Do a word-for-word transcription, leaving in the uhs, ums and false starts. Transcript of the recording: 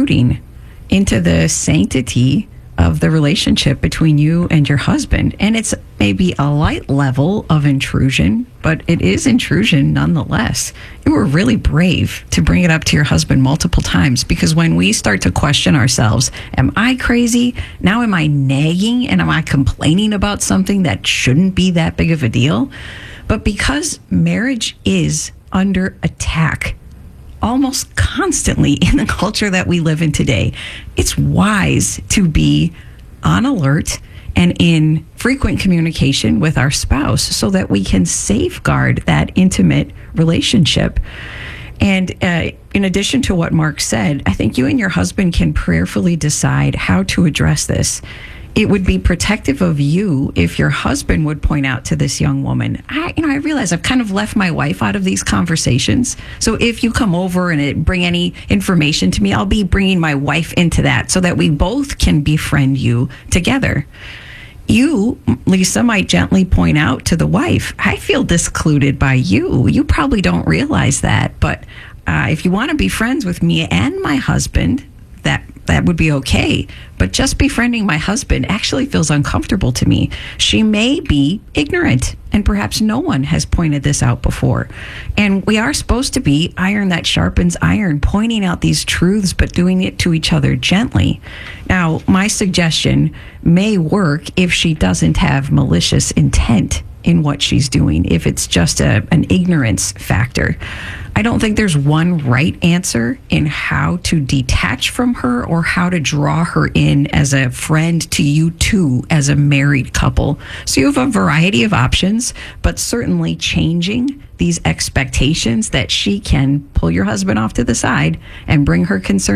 intruding into the sanctity of the relationship between you and your husband. And it's maybe a light level of intrusion, but it is intrusion nonetheless. You were really brave to bring it up to your husband multiple times, because when we start to question ourselves, am I crazy? Now am I nagging and am I complaining about something that shouldn't be that big of a deal? But because marriage is under attack almost constantly in the culture that we live in today, it's wise to be on alert and in frequent communication with our spouse so that we can safeguard that intimate relationship. And uh, in addition to what Mark said, I think you and your husband can prayerfully decide how to address this. It would be protective of you if your husband would point out to this young woman, I, you know, I realize I've kind of left my wife out of these conversations. So if you come over and it, bring any information to me, I'll be bringing my wife into that so that we both can befriend you together. You, Lisa, might gently point out to the wife, I feel discluded by you. You probably don't realize that. But uh, if you want to be friends with me and my husband, that that would be okay. But just befriending my husband actually feels uncomfortable to me. She may be ignorant, and perhaps no one has pointed this out before. And we are supposed to be iron that sharpens iron, pointing out these truths, but doing it to each other gently. Now, my suggestion may work if she doesn't have malicious intent in what she's doing, if it's just a, an ignorance factor. I don't think there's one right answer in how to detach from her or how to draw her in as a friend to you too as a married couple. So you have a variety of options, but certainly changing these expectations that she can pull your husband off to the side and bring her concerns